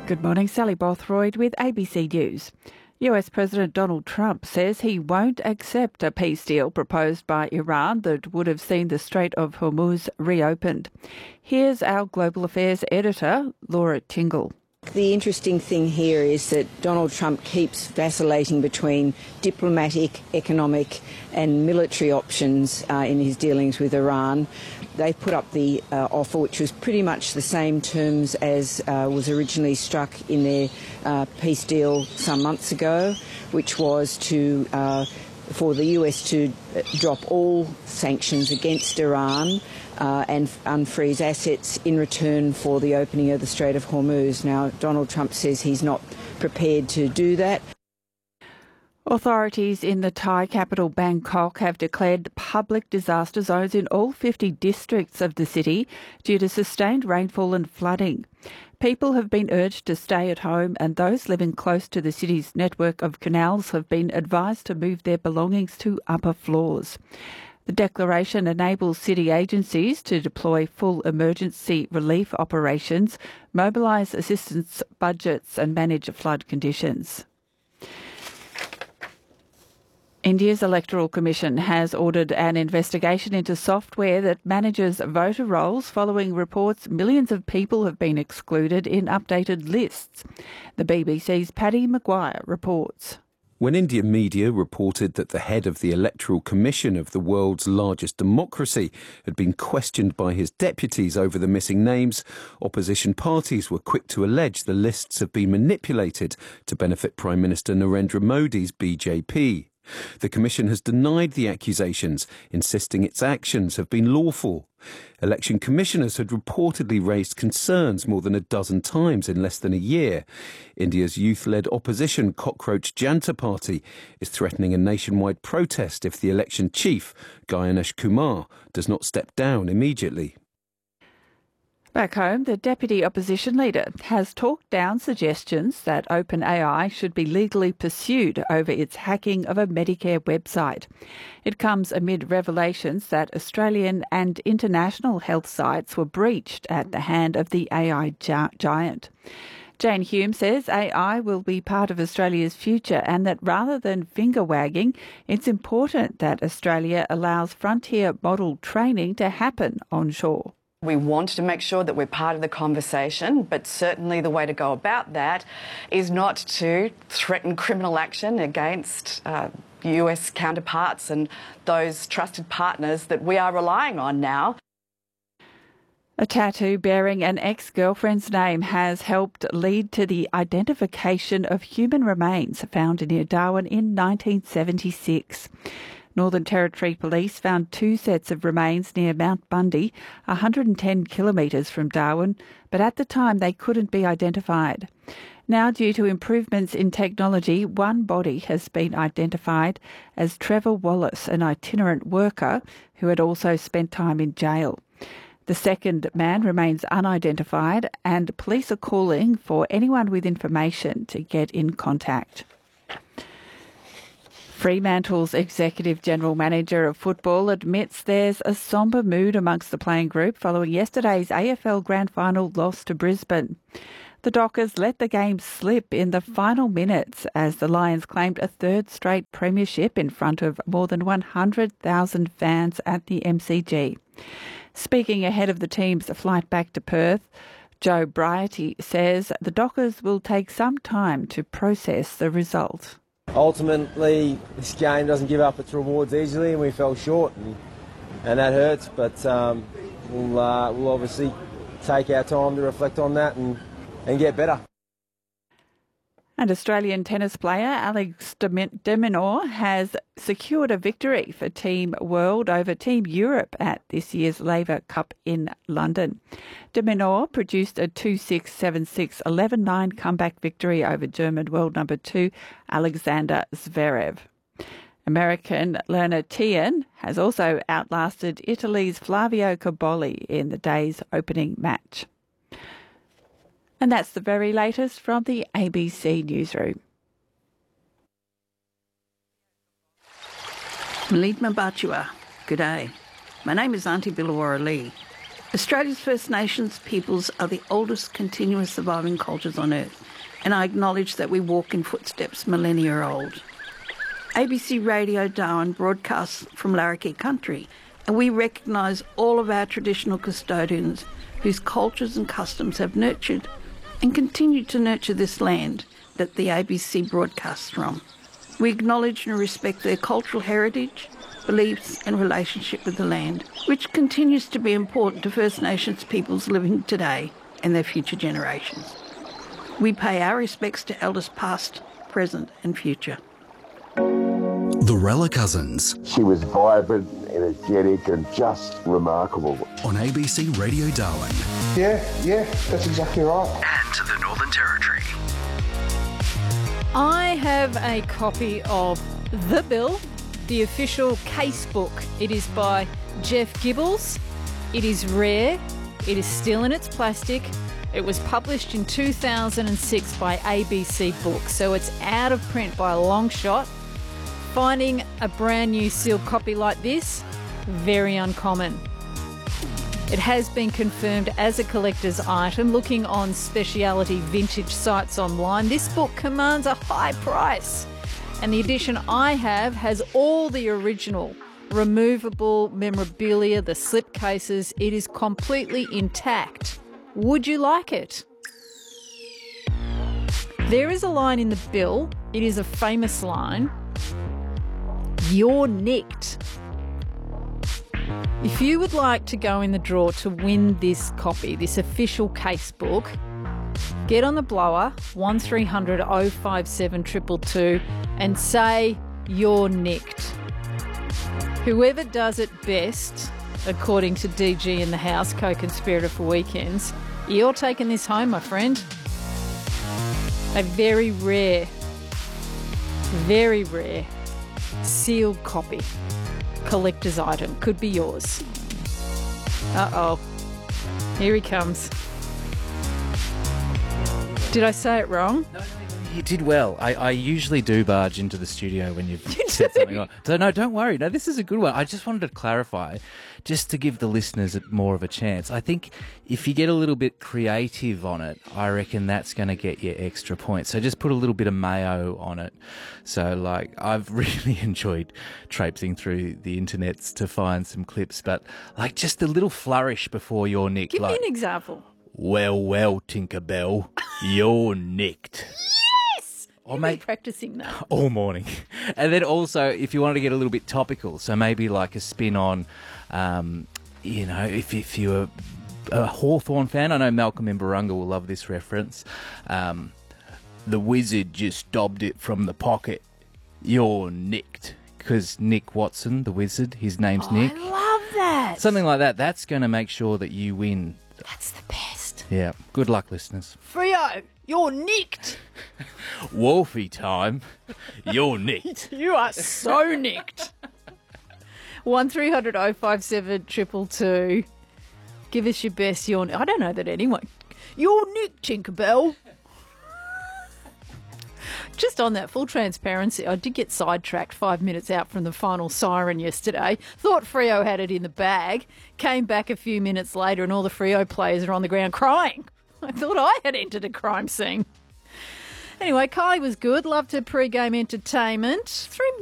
Good morning, Sally Bothroyd with ABC News. US President Donald Trump says he won't accept a peace deal proposed by Iran that would have seen the Strait of Hormuz reopened. Here's our Global Affairs editor, Laura Tingle. The interesting thing here is that Donald Trump keeps vacillating between diplomatic, economic and military options in his dealings with Iran. They put up the offer, which was pretty much the same terms as was originally struck in their peace deal some months ago, which was for the US to drop all sanctions against Iran and unfreeze assets in return for the opening of the Strait of Hormuz. Now, Donald Trump says he's not prepared to do that. Authorities in the Thai capital Bangkok have declared public disaster zones in all 50 districts of the city due to sustained rainfall and flooding. People have been urged to stay at home, and those living close to the city's network of canals have been advised to move their belongings to upper floors. The declaration enables city agencies to deploy full emergency relief operations, mobilise assistance budgets and manage flood conditions. India's Electoral Commission has ordered an investigation into software that manages voter rolls following reports millions of people have been excluded in updated lists. The BBC's Paddy Maguire reports. When Indian media reported that the head of the Electoral Commission of the world's largest democracy had been questioned by his deputies over the missing names, opposition parties were quick to allege the lists have been manipulated to benefit Prime Minister Narendra Modi's BJP. The Commission has denied the accusations, insisting its actions have been lawful. Election commissioners had reportedly raised concerns more than a dozen times in less than a year. India's youth-led opposition Cockroach Janta Party is threatening a nationwide protest if the election chief, Ganesh Kumar, does not step down immediately. Back home, the deputy opposition leader has talked down suggestions that OpenAI should be legally pursued over its hacking of a Medicare website. It comes amid revelations that Australian and international health sites were breached at the hand of the AI giant. Jane Hume says AI will be part of Australia's future and that rather than finger-wagging, it's important that Australia allows frontier model training to happen onshore. We want to make sure that we're part of the conversation, but certainly the way to go about that is not to threaten criminal action against US counterparts and those trusted partners that we are relying on now. A tattoo bearing an ex-girlfriend's name has helped lead to the identification of human remains found near Darwin in 1976. Northern Territory Police found 2 sets of remains near Mount Bundy, 110 kilometres from Darwin, but at the time they couldn't be identified. Now, due to improvements in technology, one body has been identified as Trevor Wallace, an itinerant worker who had also spent time in jail. The second man remains unidentified, and police are calling for anyone with information to get in contact. Fremantle's Executive General Manager of Football admits there's a sombre mood amongst the playing group following yesterday's AFL Grand Final loss to Brisbane. The Dockers let the game slip in the final minutes as the Lions claimed a third straight premiership in front of more than 100,000 fans at the MCG. Speaking ahead of the team's flight back to Perth, Joe Brighty says the Dockers will take some time to process the result. Ultimately, this game doesn't give up its rewards easily, and we fell short, and that hurts. But we'll obviously take our time to reflect on that and get better. And Australian tennis player Alex de Minaur has secured a victory for Team World over Team Europe at this year's Laver Cup in London. De Minaur produced a 2-6, 7-6, 11-9 comeback victory over German world number 2 Alexander Zverev. American Lerner Tien has also outlasted Italy's Flavio Cobolli in the day's opening match. And that's the very latest from the ABC Newsroom. Malid Mabachua, good day. My name is Auntie Billawara Lee. Australia's First Nations peoples are the oldest continuous surviving cultures on Earth, and I acknowledge that we walk in footsteps millennia old. ABC Radio Darwin broadcasts from Larrakia country, and we recognise all of our traditional custodians whose cultures and customs have nurtured and continue to nurture this land that the ABC broadcasts from. We acknowledge and respect their cultural heritage, beliefs and relationship with the land, which continues to be important to First Nations peoples living today and their future generations. We pay our respects to elders past, present and future. The Rella Cousins. She was vibrant, energetic and just remarkable. On ABC Radio Darwin. Yeah, that's exactly right. And the Northern Territory. I have a copy of The Bill, the official case book. It is by Jeff Gibbles. It is rare. It is still in its plastic. It was published in 2006 by ABC Books, so it's out of print by a long shot. Finding a brand new sealed copy like this, very uncommon. It has been confirmed as a collector's item. Looking on speciality vintage sites online, this book commands a high price. And the edition I have has all the original removable memorabilia, the slipcases. It is completely intact. Would you like it? There is a line in the bill. It is a famous line. You're nicked. If you would like to go in the draw to win this copy, this official case book, get on the blower, 1300 057 222, and say you're nicked. Whoever does it best, according to DG in the house, co-conspirator for weekends, you're taking this home, my friend. A very rare sealed copy, collector's item, could be yours. Uh-oh, here he comes. Did I say it wrong? No, you did well. I usually do barge into the studio when you've said something on. So no, don't worry. No, this is a good one. I just wanted to clarify, just to give the listeners more of a chance. I think if you get a little bit creative on it, I reckon that's going to get you extra points. So just put a little bit of mayo on it. So like, I've really enjoyed traipsing through the internets to find some clips, but like just a little flourish before you're nicked. Give me an example. Well, Tinkerbell, you're nicked. Yes! You've been practicing that. All morning. And then also, if you want to get a little bit topical, so maybe like a spin on, if you're a Hawthorn fan, I know Malcolm in Barunga will love this reference. The wizard just dobbed it from the pocket. You're nicked. Because Nick Watson, the wizard, his name's Nick. I love that. Something like that. That's going to make sure that you win. That's the best. Yeah. Good luck, listeners. Freo, you're nicked. Wolfie time. You're nicked. You are so nicked. 1300 057 222. Give us your best. I don't know that anyone. You're nicked, Tinkerbell. Just on that, full transparency, I did get sidetracked 5 minutes out from the final siren yesterday. Thought Freo had it in the bag. Came back a few minutes later and all the Freo players are on the ground crying. I thought I had entered a crime scene. Anyway, Kylie was good. Loved her pre-game entertainment. 3